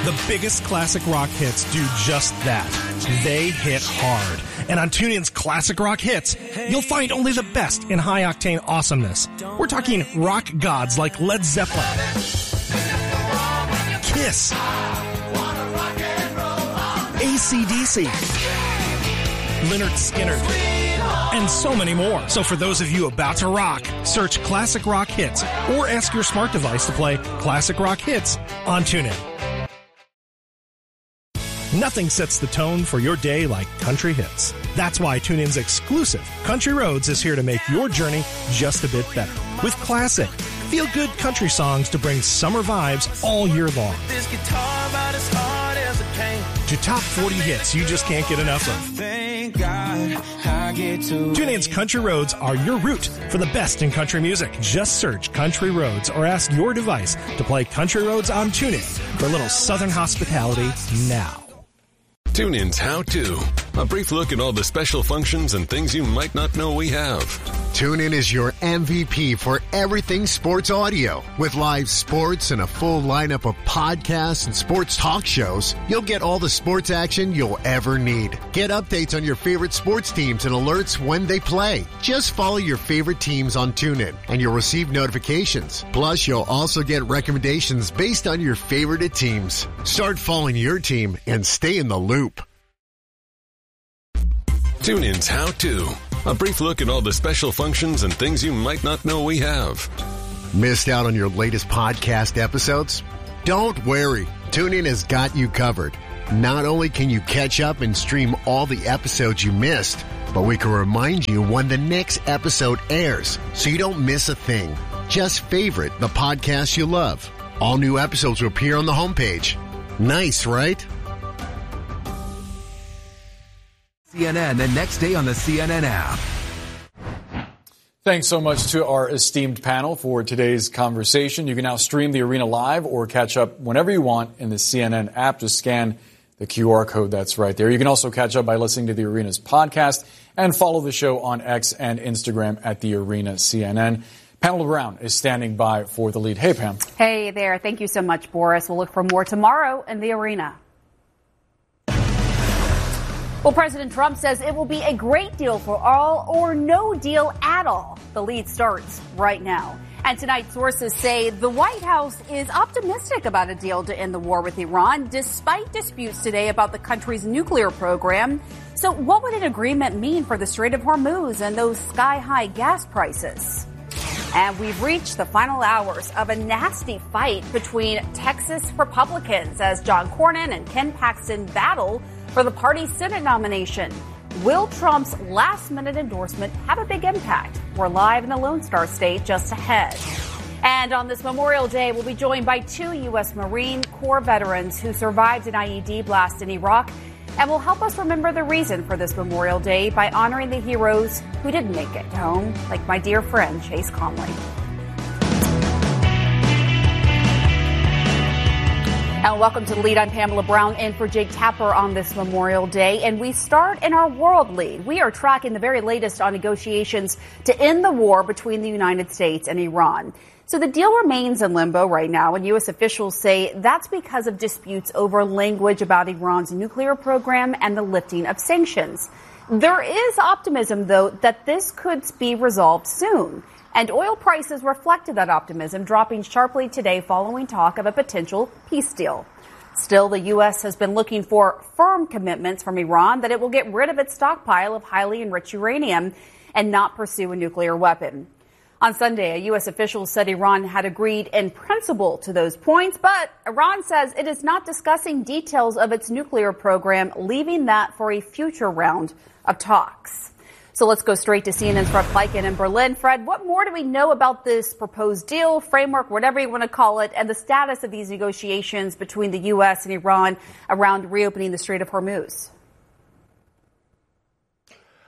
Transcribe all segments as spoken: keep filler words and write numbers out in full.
The biggest classic rock hits do just that. They hit hard. And on TuneIn's Classic Rock Hits, you'll find only the best in high-octane awesomeness. We're talking rock gods like Led Zeppelin, Kiss, A C D C, Lynyrd Skynyrd, and so many more. So for those of you about to rock, search Classic Rock Hits or ask your smart device to play Classic Rock Hits on TuneIn. Nothing sets the tone for your day like country hits. That's why TuneIn's exclusive Country Roads is here to make your journey just a bit better. With classic, feel-good country songs to bring summer vibes all year long. This guitar about as hard as it can. To top forty hits you just can't get enough of. Thank God I get to TuneIn's Country Roads are your route for the best in country music. Just search Country Roads or ask your device to play Country Roads on TuneIn for a little Southern hospitality now. TuneIn's How To. A brief look at all the special functions and things you might not know we have. TuneIn is your M V P for everything sports audio. With live sports and a full lineup of podcasts and sports talk shows, you'll get all the sports action you'll ever need. Get updates on your favorite sports teams and alerts when they play. Just follow your favorite teams on TuneIn and you'll receive notifications. Plus, you'll also get recommendations based on your favorite teams. Start following your team and stay in the loop. TuneIn's How To. A brief look at all the special functions and things you might not know we have. Missed out on your latest podcast episodes? Don't worry. TuneIn has got you covered. Not only can you catch up and stream all the episodes you missed, but we can remind you when the next episode airs so you don't miss a thing. Just favorite the podcast you love. All new episodes will appear on the homepage. Nice, right? C N N the next day on the C N N app. Thanks so much to our esteemed panel for today's conversation. You can now stream the Arena live or catch up whenever you want in the C N N app. Just scan the Q R code that's right there. You can also catch up by listening to the Arena's podcast and follow the show on X and Instagram at the Arena C N N. Pamela Brown is standing by for the lead. Hey, Pam. Hey there. Thank you so much, Boris. We'll look for more tomorrow in the Arena. Well, President Trump says it will be a great deal for all or no deal at all. The lead starts right now. And tonight, sources say the White House is optimistic about a deal to end the war with Iran, despite disputes today about the country's nuclear program. So what would an agreement mean for the Strait of Hormuz and those sky-high gas prices? And we've reached the final hours of a nasty fight between Texas Republicans as John Cornyn and Ken Paxton battle for the party's Senate nomination. Will Trump's last-minute endorsement have a big impact? We're live in the Lone Star State just ahead. And on this Memorial Day, we'll be joined by two U S Marine Corps veterans who survived an I E D blast in Iraq and will help us remember the reason for this Memorial Day by honoring the heroes who didn't make it home, like my dear friend Chase Conley. And welcome to the lead. I'm Pamela Brown in for Jake Tapper on this Memorial Day. And we start in our world lead. We are tracking the very latest on negotiations to end the war between the United States and Iran. So the deal remains in limbo right now, and U S officials say that's because of disputes over language about Iran's nuclear program and the lifting of sanctions. There is optimism, though, that this could be resolved soon. And oil prices reflected that optimism, dropping sharply today following talk of a potential peace deal. Still, the U S has been looking for firm commitments from Iran that it will get rid of its stockpile of highly enriched uranium and not pursue a nuclear weapon. On Sunday, a U S official said Iran had agreed in principle to those points, but Iran says it is not discussing details of its nuclear program, leaving that for a future round of talks. So let's go straight to C N N's Fred Pleitgen in Berlin. Fred, what more do we know about this proposed deal, framework, whatever you want to call it, and the status of these negotiations between the U S and Iran around reopening the Strait of Hormuz?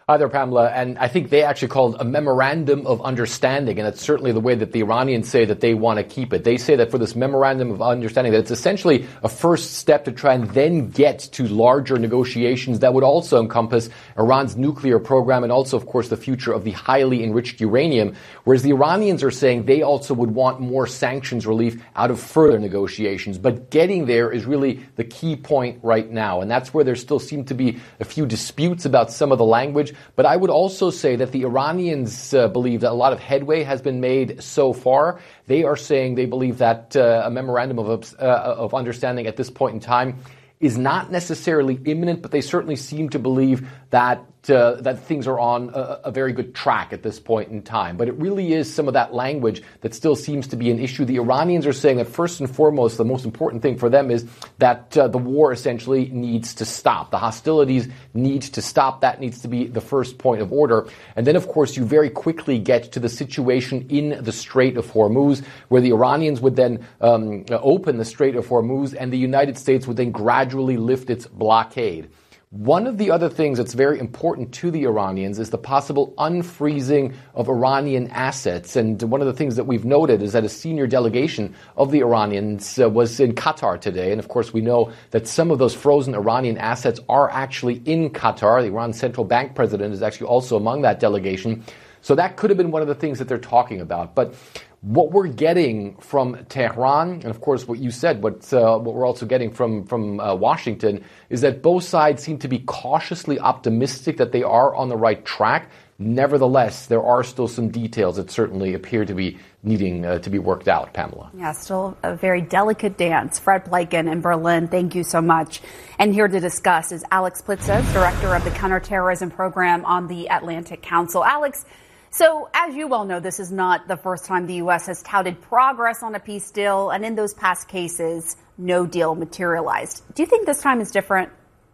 Hi there, Pamela. And I think they actually called a memorandum of understanding, and that's certainly the way that the Iranians say that they want to keep it. They say that for this memorandum of understanding, that it's essentially a first step to try and then get to larger negotiations that would also encompass Iran's nuclear program and also, of course, the future of the highly enriched uranium, whereas the Iranians are saying they also would want more sanctions relief out of further negotiations. But getting there is really the key point right now, and that's where there still seem to be a few disputes about some of the language. But I would also say that the Iranians uh, believe that a lot of headway has been made so far. They are saying they believe that uh, a memorandum of, uh, of understanding at this point in time is not necessarily imminent, but they certainly seem to believe that uh, that things are on a, a very good track at this point in time. But it really is some of that language that still seems to be an issue. The Iranians are saying that first and foremost, the most important thing for them is that uh, the war essentially needs to stop. The hostilities need to stop. That needs to be the first point of order. And then, of course, you very quickly get to the situation in the Strait of Hormuz, where the Iranians would then um, open the Strait of Hormuz and the United States would then gradually lift its blockade. One of the other things that's very important to the Iranians is the possible unfreezing of Iranian assets. And one of the things that we've noted is that a senior delegation of the Iranians uh, was in Qatar today. And of course, we know that some of those frozen Iranian assets are actually in Qatar. The Iran central bank president is actually also among that delegation. So that could have been one of the things that they're talking about. But what we're getting from Tehran, and of course what you said, what, uh, what we're also getting from, from uh, Washington, is that both sides seem to be cautiously optimistic that they are on the right track. Nevertheless, there are still some details that certainly appear to be needing uh, to be worked out, Pamela. Yeah, still a very delicate dance. Fred Pleitgen in Berlin, thank you so much. And here to discuss is Alex Plitzes, Director of the Counterterrorism Program on the Atlantic Council. Alex, so as you well know, this is not the first time the U S has touted progress on a peace deal, and in those past cases, no deal materialized. Do you think this time is different?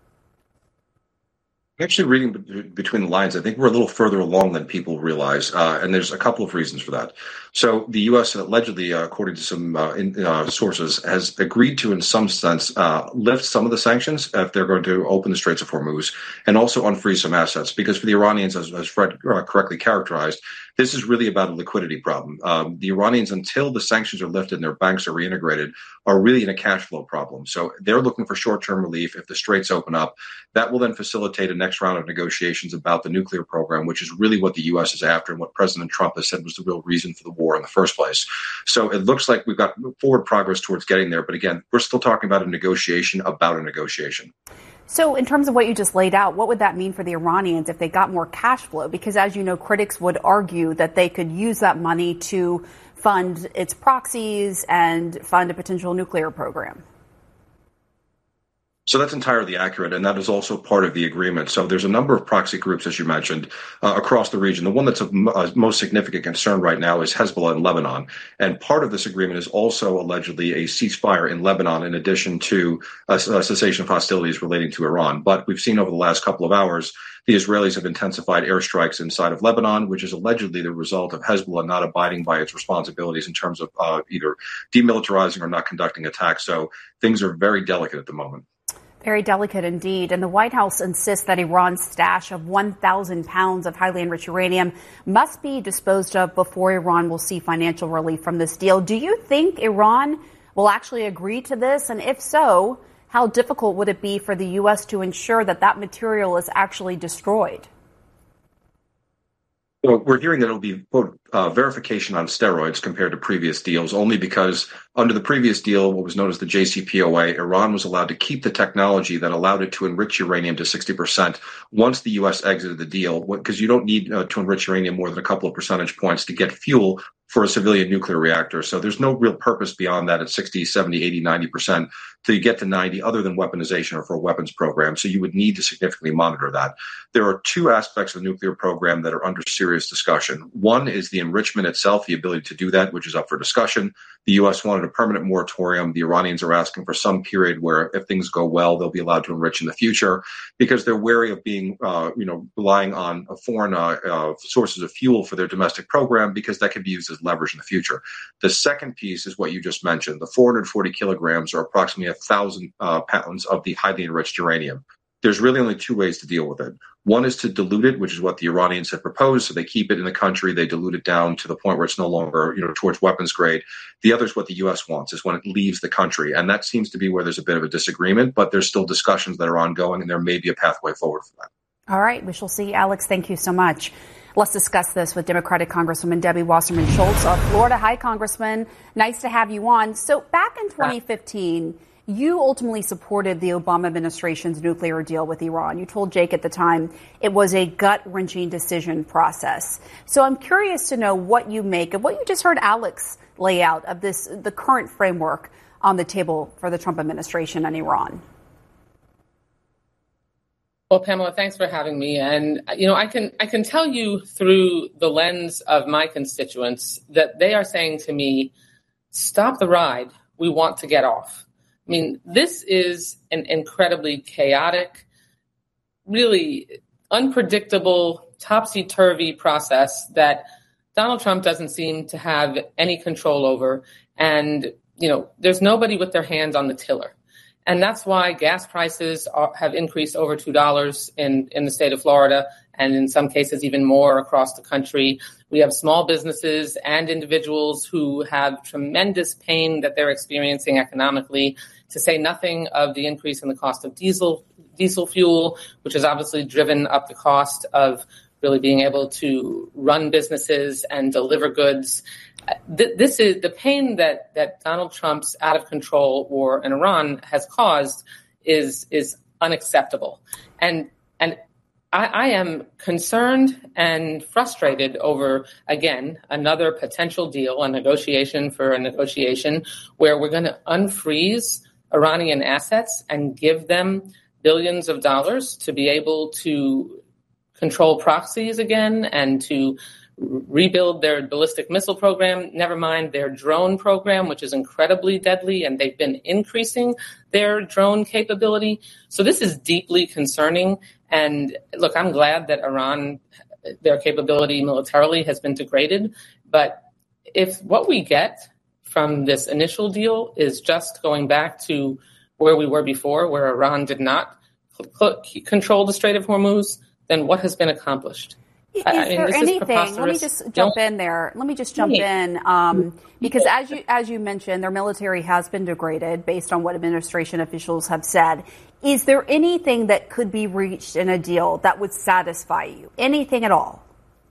Actually, reading between the lines, I think we're a little further along than people realize, uh, and there's a couple of reasons for that. So the U S allegedly, uh, according to some uh, in, uh, sources, has agreed to, in some sense, uh, lift some of the sanctions if they're going to open the Straits of Hormuz, and also unfreeze some assets. Because for the Iranians, as, as Fred uh, correctly characterized, this is really about a liquidity problem. Um, the Iranians, until the sanctions are lifted and their banks are reintegrated, are really in a cash flow problem. So they're looking for short-term relief. If the straits open up, that will then facilitate a next round of negotiations about the nuclear program, which is really what the U S is after and what President Trump has said was the real reason for the war in the first place. So it looks like we've got forward progress towards getting there. But again, we're still talking about a negotiation about a negotiation. So in terms of what you just laid out, what would that mean for the Iranians if they got more cash flow? Because as you know, critics would argue that they could use that money to fund its proxies and fund a potential nuclear program. So that's entirely accurate, and that is also part of the agreement. So there's a number of proxy groups, as you mentioned, uh, across the region. The one that's of uh, most significant concern right now is Hezbollah in Lebanon. And part of this agreement is also allegedly a ceasefire in Lebanon, in addition to a, a cessation of hostilities relating to Iran. But we've seen over the last couple of hours, the Israelis have intensified airstrikes inside of Lebanon, which is allegedly the result of Hezbollah not abiding by its responsibilities in terms of uh, either demilitarizing or not conducting attacks. So things are very delicate at the moment. Very delicate indeed. And the White House insists that Iran's stash of one thousand pounds of highly enriched uranium must be disposed of before Iran will see financial relief from this deal. Do you think Iran will actually agree to this? And if so, how difficult would it be for the U S to ensure that that material is actually destroyed? So we're hearing that it'll be, quote, uh, verification on steroids compared to previous deals, only because under the previous deal, what was known as the J C P O A, Iran was allowed to keep the technology that allowed it to enrich uranium to sixty percent once the U S exited the deal, because you don't need uh, to enrich uranium more than a couple of percentage points to get fuel for a civilian nuclear reactor. So there's no real purpose beyond that at sixty, seventy, eighty, ninety percent till you get to ninety, other than weaponization or for a weapons program. So you would need to significantly monitor that. There are two aspects of the nuclear program that are under serious discussion. One is the enrichment itself, the ability to do that, which is up for discussion. The U S wanted a permanent moratorium. The Iranians are asking for some period where, if things go well, they'll be allowed to enrich in the future, because they're wary of being, uh, you know, relying on foreign uh, uh, sources of fuel for their domestic program, because that could be used as leverage in the future. The second piece is what you just mentioned. The four hundred forty kilograms, or approximately a thousand uh, pounds of the highly enriched uranium. there's really only two ways to deal with it. One is to dilute it, which is what the Iranians have proposed. So they keep it in the country. They dilute it down to the point where it's no longer, you know, towards weapons grade. The other is what the U S wants, is when it leaves the country. And that seems to be where there's a bit of a disagreement, but there's still discussions that are ongoing, and there may be a pathway forward for that. All right. We shall see. Alex, thank you so much. Let's discuss this with Democratic Congresswoman Debbie Wasserman Schultz of Florida. Hi, Congressman. Nice to have you on. So back in twenty fifteen, you ultimately supported the Obama administration's nuclear deal with Iran. You told Jake at the time it was a gut-wrenching decision process. So I'm curious to know what you make of what you just heard Alex lay out of this, the current framework on the table for the Trump administration and Iran. Well, Pamela, thanks for having me. And, you know, I can I can tell you through the lens of my constituents that they are saying to me, stop the ride. We want to get off. I mean, this is an incredibly chaotic, really unpredictable, topsy-turvy process that Donald Trump doesn't seem to have any control over. And, you know, there's nobody with their hands on the tiller. And that's why gas prices are, have increased over two dollars in, in the state of Florida, and in some cases even more across the country. We have small businesses and individuals who have tremendous pain that they're experiencing economically, to say nothing of the increase in the cost of diesel diesel fuel, which has obviously driven up the cost of really being able to run businesses and deliver goods. This is the pain that, that Donald Trump's out of control war in Iran has caused is is unacceptable. And and I, I am concerned and frustrated over, again, another potential deal, a negotiation for a negotiation where we're going to unfreeze Iranian assets and give them billions of dollars to be able to control proxies again and to rebuild their ballistic missile program, never mind their drone program, which is incredibly deadly, and they've been increasing their drone capability. So this is deeply concerning. And look, I'm glad that Iran, their capability militarily has been degraded. But if what we get from this initial deal is just going back to where we were before, where Iran did not cl- control the Strait of Hormuz, then what has been accomplished? Is I mean, there anything? Let me just jump in there. Let me just jump in um, because, as you as you mentioned, their military has been degraded based on what administration officials have said. Is there anything that could be reached in a deal that would satisfy you? Anything at all?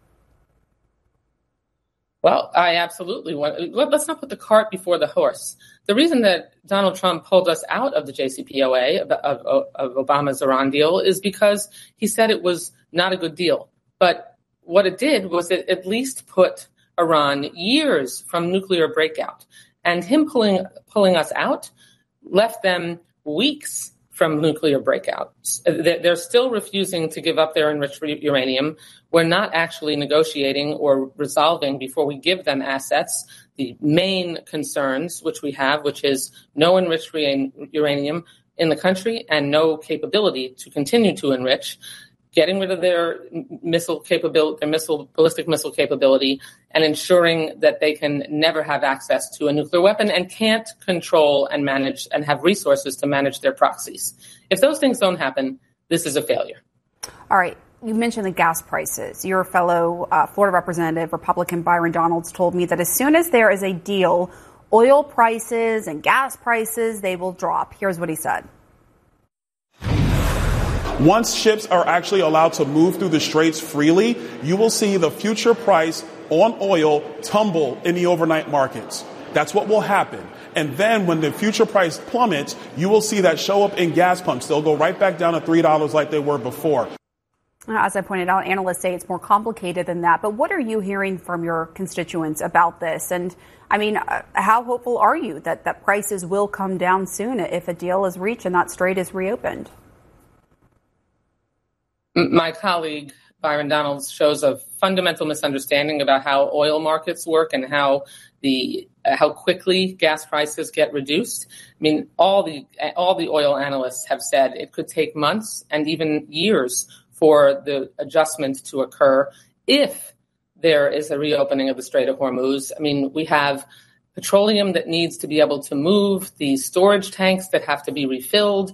Well, I absolutely want. Let's not put the cart before the horse. The reason that Donald Trump pulled us out of the J C P O A, of, of, of Obama's Iran deal, is because he said it was not a good deal. But what it did was it at least put Iran years from nuclear breakout. And him pulling pulling us out left them weeks from nuclear breakout. They're still refusing to give up their enriched uranium. We're not actually negotiating or resolving before we give them assets the main concerns which we have, which is no enriched uranium in the country and no capability to continue to enrich. Getting rid of their missile capability, their missile, ballistic missile capability, and ensuring that they can never have access to a nuclear weapon and can't control and manage and have resources to manage their proxies. If those things don't happen, this is a failure. All right. You mentioned the gas prices. Your fellow uh, Florida representative, Republican Byron Donalds, told me that as soon as there is a deal, oil prices and gas prices, they will drop. Here's what he said. Once ships are actually allowed to move through the straits freely, you will see the future price on oil tumble in the overnight markets. That's what will happen. And then when the future price plummets, you will see that show up in gas pumps. They'll go right back down to three dollars like they were before. As I pointed out, analysts say it's more complicated than that. But what are you hearing from your constituents about this? And I mean, uh, how hopeful are you that, that prices will come down soon if a deal is reached and that strait is reopened? My colleague, Byron Donalds, shows a fundamental misunderstanding about how oil markets work and how the uh, how quickly gas prices get reduced. I mean, all the all the oil analysts have said it could take months and even years for the adjustment to occur if there is a reopening of the Strait of Hormuz. I mean, we have petroleum that needs to be able to move, the storage tanks that have to be refilled.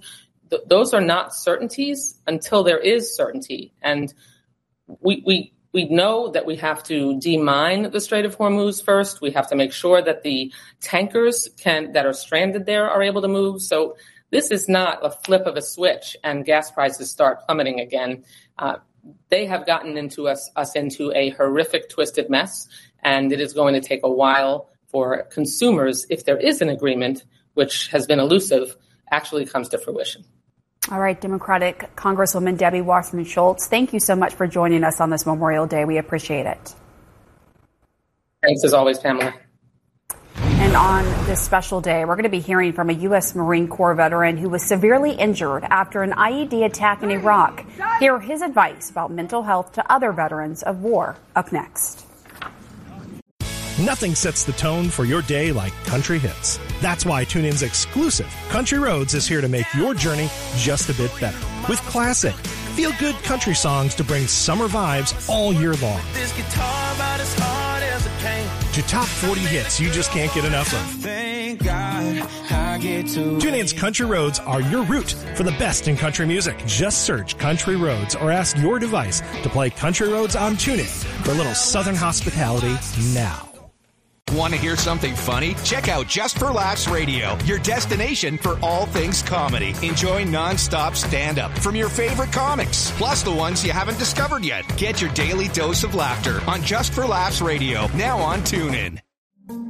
th- those are not certainties until there is certainty. And we, we, we know that we have to demine the Strait of Hormuz first. We have to make sure that the tankers can, that are stranded there are able to move. So this is not a flip of a switch and gas prices start plummeting again. Uh, they have gotten into us, us into a horrific, twisted mess, and it is going to take a while for consumers, if there is an agreement, which has been elusive, actually comes to fruition. All right, Democratic Congresswoman Debbie Wasserman Schultz, thank you so much for joining us on this Memorial Day. We appreciate it. Thanks as always, Pamela. And on this special day, we're going to be hearing from a U S Marine Corps veteran who was severely injured after an I E D attack in Iraq. Hear his advice about mental health to other veterans of war up next. Nothing sets the tone for your day like country hits. That's why TuneIn's exclusive Country Roads is here to make your journey just a bit better. With classic, feel-good country songs to bring summer vibes all year long. This guitar about as hard as a cane. To top forty hits you just can't get enough of. Thank God I get to TuneIn's Country Roads are your route for the best in country music. Just search Country Roads or ask your device to play Country Roads on TuneIn for a little Southern hospitality now. Want to hear something funny? Check out Just for Laughs Radio, your destination for all things comedy. Enjoy non-stop stand-up from your favorite comics, plus the ones you haven't discovered yet. Get your daily dose of laughter on Just for Laughs Radio, now on TuneIn.